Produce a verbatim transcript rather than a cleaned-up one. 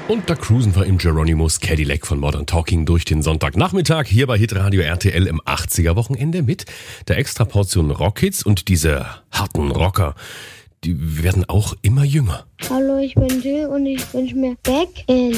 Und da cruisen wir im Geronimus Cadillac von Modern Talking durch den Sonntagnachmittag hier bei Hitradio R T L im achtziger-Wochenende mit der Extraportion Rockhits. Und diese harten Rocker, die werden auch immer jünger. Hallo, ich bin Jill und ich wünsche mir Back in